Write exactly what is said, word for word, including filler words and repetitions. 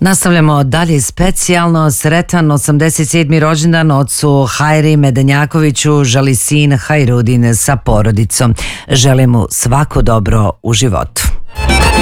Nastavljamo dalje specijalno. Sretan osamdeset sedmi rođendan ocu Hajri Medenjakoviću, želi sin Hajrudin sa porodicom. Želim mu svako dobro u životu.